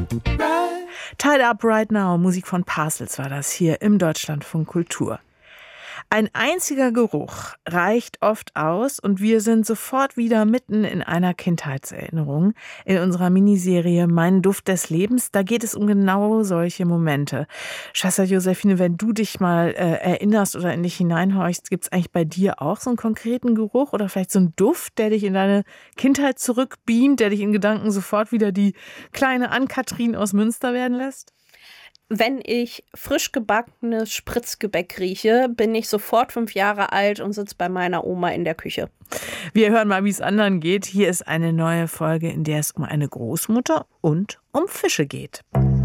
Tied Up Right Now, Musik von Parcels war das hier im Deutschlandfunk Kultur. Ein einziger Geruch reicht oft aus und wir sind sofort wieder mitten in einer Kindheitserinnerung. In unserer Miniserie Mein Duft des Lebens, da geht es um genau solche Momente. Schwester Josephine, wenn du dich mal erinnerst oder in dich hineinhorchst, gibt es eigentlich bei dir auch so einen konkreten Geruch oder vielleicht so einen Duft, der dich in deine Kindheit zurückbeamt, der dich in Gedanken sofort wieder die kleine Ann-Kathrin aus Münster werden lässt? Wenn ich frisch gebackenes Spritzgebäck rieche, bin ich sofort 5 Jahre alt und sitze bei meiner Oma in der Küche. Wir hören mal, wie es anderen geht. Hier ist eine neue Folge, in der es um eine Großmutter und um Fische geht.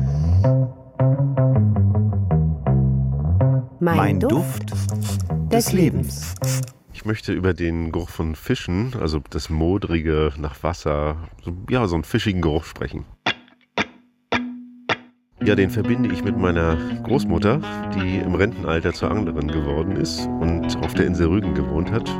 Mein Duft des Lebens. Ich möchte über den Geruch von Fischen, also das Modrige nach Wasser, so einen fischigen Geruch sprechen. Ja, den verbinde ich mit meiner Großmutter, die im Rentenalter zur Anglerin geworden ist und auf der Insel Rügen gewohnt hat.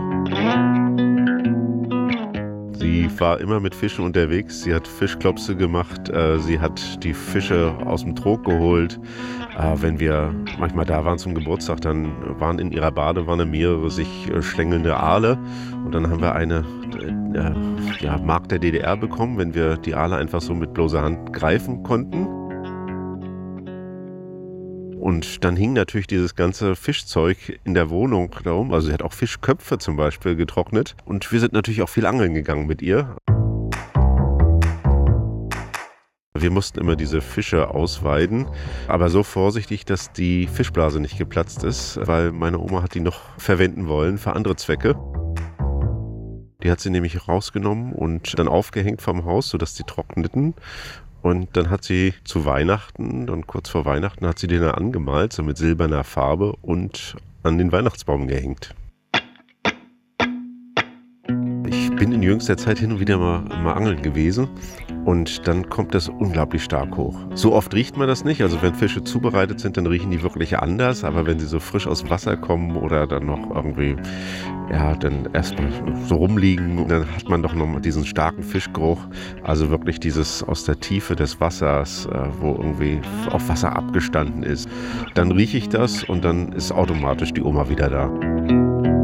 Sie war immer mit Fischen unterwegs, sie hat Fischklopse gemacht, sie hat die Fische aus dem Trog geholt. Wenn wir manchmal da waren zum Geburtstag, dann waren in ihrer Badewanne mehrere sich schlängelnde Aale. Und dann haben wir eine Mark der DDR bekommen, wenn wir die Aale einfach so mit bloßer Hand greifen konnten. Und dann hing natürlich dieses ganze Fischzeug in der Wohnung darum. Also sie hat auch Fischköpfe zum Beispiel getrocknet. Und wir sind natürlich auch viel angeln gegangen mit ihr. Wir mussten immer diese Fische ausweiden, aber so vorsichtig, dass die Fischblase nicht geplatzt ist, weil meine Oma hat die noch verwenden wollen für andere Zwecke. Die hat sie nämlich rausgenommen und dann aufgehängt vom Haus, sodass die trockneten. Und dann hat sie zu Weihnachten, dann kurz vor Weihnachten, hat sie den dann angemalt, so mit silberner Farbe und an den Weihnachtsbaum gehängt. Ich bin in jüngster Zeit hin und wieder mal angeln gewesen und dann kommt das unglaublich stark hoch. So oft riecht man das nicht, also wenn Fische zubereitet sind, dann riechen die wirklich anders, aber wenn sie so frisch aus dem Wasser kommen oder dann noch irgendwie, dann erstmal so rumliegen, dann hat man doch noch diesen starken Fischgeruch, also wirklich dieses aus der Tiefe des Wassers, wo irgendwie auf Wasser abgestanden ist. Dann rieche ich das und dann ist automatisch die Oma wieder da.